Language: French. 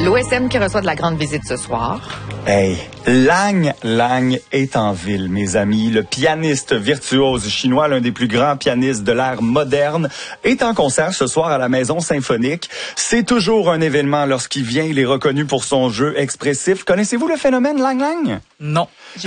L'OSM qui reçoit de la grande visite ce soir. Hey, Lang est en ville, mes amis. Le pianiste virtuose chinois, l'un des plus grands pianistes de l'ère moderne, est en concert ce soir à la Maison Symphonique. C'est toujours un événement lorsqu'il vient. Il est reconnu pour son jeu expressif. Connaissez-vous le phénomène Lang? Non.